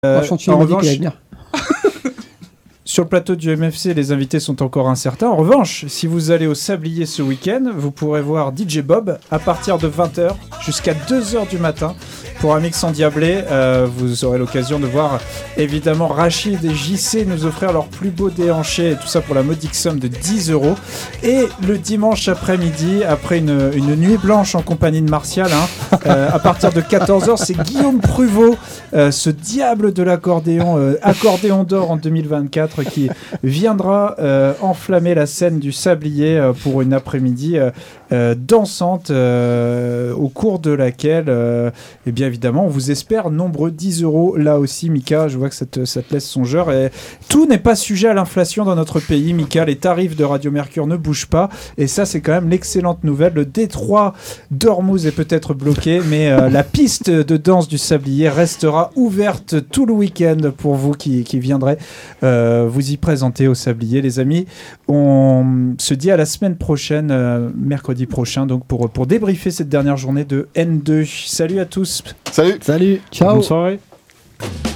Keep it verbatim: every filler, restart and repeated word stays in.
Euh, en revanche, venir. Sur le plateau du M F C, les invités sont encore incertains. En revanche, si vous allez au Sablier ce week-end, vous pourrez voir D J Bob à partir de vingt heures jusqu'à deux heures du matin pour un mix endiablé. Euh, vous aurez l'occasion de voir évidemment Rachid et J C nous offrir leur plus beau déhanché, et tout ça pour la modique somme de dix euros. Et le dimanche après-midi, après une, une nuit blanche en compagnie de Martial, hein, euh, à partir de quatorze heures, c'est Guillaume Pruvot, euh, ce diable de l'accordéon, euh, accordéon d'or en deux mille vingt-quatre, qui viendra euh, enflammer la scène du Sablier euh, pour une après-midi euh, euh, dansante euh, au cours de laquelle euh, eh bien évidemment on vous espère nombreux. Dix euros là aussi. Mika, je vois que ça te, ça te laisse songeur, et tout n'est pas sujet à l'inflation dans notre pays, Mika. Les tarifs de Radio Mercure ne bougent pas, et ça c'est quand même l'excellente nouvelle. Le détroit d'Ormuz est peut-être bloqué, mais euh, la piste de danse du Sablier restera ouverte tout le week-end pour vous qui, qui viendrez euh, vous y présenter au Sablier, les amis. On se dit à la semaine prochaine, euh, mercredi prochain, donc pour, pour débriefer cette dernière journée de N deux. Salut à tous. Salut. Salut. Ciao. Bonne soirée.